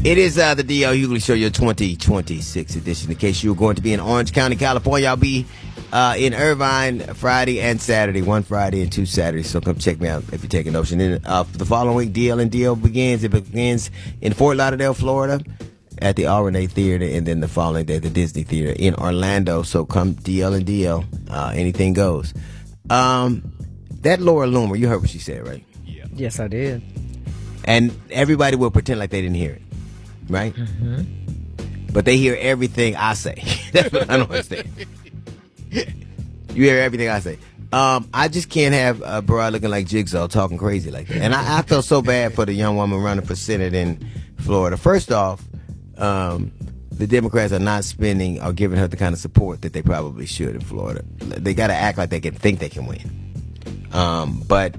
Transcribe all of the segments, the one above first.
It is the D.L. Hughley Show, your 2026 edition. In case you were going to be in Orange County, California, I'll be in Irvine Friday and Saturday, one Friday and two Saturdays. So come check me out if you're taking Ocean. Then the following week, DL and DL begins. It begins in Fort Lauderdale, Florida, at the R&A Theater, and then the following day, the Disney Theater in Orlando. So come DL and DL. Anything goes. That Laura Loomer, you heard what she said, right? Yeah. Yes, I did. And everybody will pretend like they didn't hear it, right? Mm-hmm. But they hear everything I say. That's what I don't understand. You hear everything I say. I just can't have a bro looking like Jigsaw talking crazy like that. And I felt so bad for the young woman running for Senate in Florida. First off, the Democrats are not spending or giving her the kind of support that they probably should in Florida. They got to act like they can think they can win. But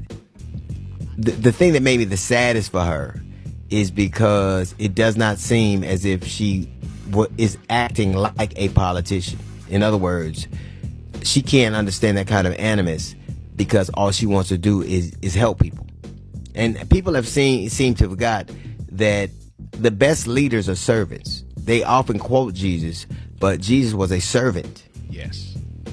the thing that made me the saddest for her is because it does not seem as if she is acting like a politician. In other words, she can't understand that kind of animus because all she wants to do is help people. And people have seem to forgot that the best leaders are servants. They often quote Jesus, but Jesus was a servant. Yes.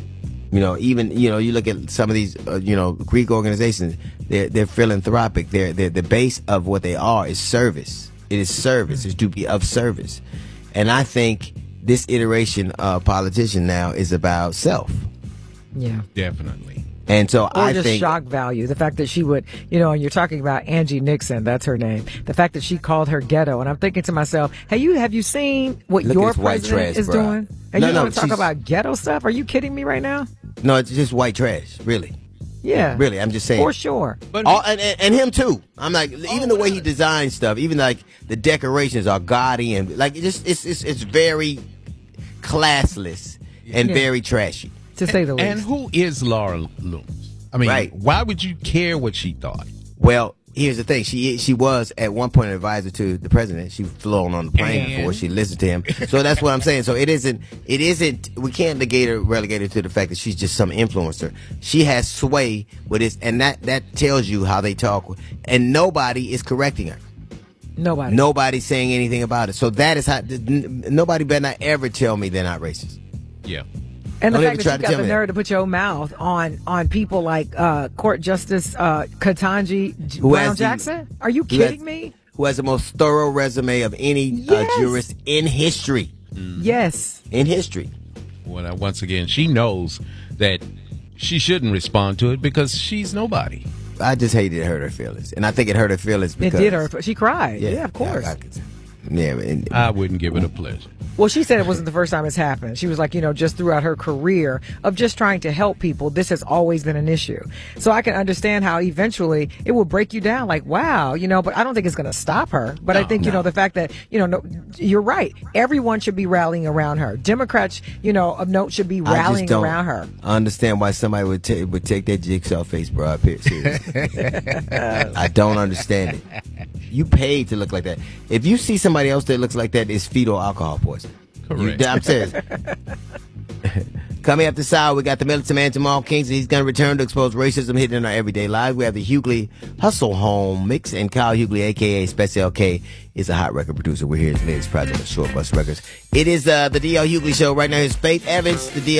Even you look at some of these Greek organizations, they're philanthropic. They're the base of what they are is service. It is service. It's to be of service. And I think this iteration of politician now is about self. Yeah. Definitely. And so I think shock value. The fact that she would, and you're talking about Angie Nixon, that's her name. The fact that she called her ghetto. And I'm thinking to myself, hey, have you seen what your president is doing? And you want to talk about ghetto stuff? Are you kidding me right now? No, it's just white trash, really. Yeah. Really, I'm just saying. For sure. But and him too. I'm like, even the way he designs stuff, even like the decorations are gaudy and like it's very classless and very trashy. To say the least. And who is Laura Loomis? I mean, right. Why would you care what she thought? Well, here's the thing. She was at one point an advisor to the president. She flown on the plane before. She listened to him. So that's what I'm saying. So it isn't, we can't relegate her to the fact that she's just some influencer. She has sway with this, and that tells you how they talk. And nobody is correcting her. Nobody's saying anything about it. So that is how, nobody better not ever tell me they're not racist. Yeah. And the fact that you got the nerve to put your mouth on people like Court Justice Ketanji Brown Jackson? Are you kidding me? Who has the most thorough resume of any jurist in history. Yes. In history. Well, once again, she knows that she shouldn't respond to it because she's nobody. I just hated it hurt her feelings. And I think it hurt her feelings because... It did hurt. She cried. Yeah, of course. I wouldn't give it a pleasure. Well, she said it wasn't the first time it's happened. She was like, just throughout her career of just trying to help people, this has always been an issue. So I can understand how eventually it will break you down like, wow, but I don't think it's going to stop her. But I think, the fact that, you're right. Everyone should be rallying around her. Democrats, of note should be rallying around her. I understand why somebody would take that Jigsaw face, bro, up here. Seriously. I don't understand it. You paid to look like that. If you see somebody else that looks like that, it's fetal alcohol poisoning. Correct. I'm serious. Coming up this hour, we got the militant man Jamal Kingsley. He's going to return to expose racism hidden in our everyday lives. We have the Hughley Hustle Home Mix, and Kyle Hughley, a.k.a. Special K, is a hot record producer. We're here at the latest project of Short Bus Records. It is the D.L. Hughley Show. Right now, here's Faith Evans, the D.L.